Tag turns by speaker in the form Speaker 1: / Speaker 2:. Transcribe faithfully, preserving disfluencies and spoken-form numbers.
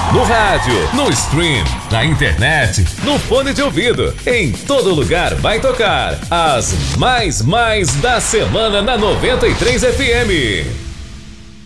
Speaker 1: No rádio, no stream, na internet, no fone de ouvido. Em todo lugar vai tocar as mais mais da semana na noventa e três F M.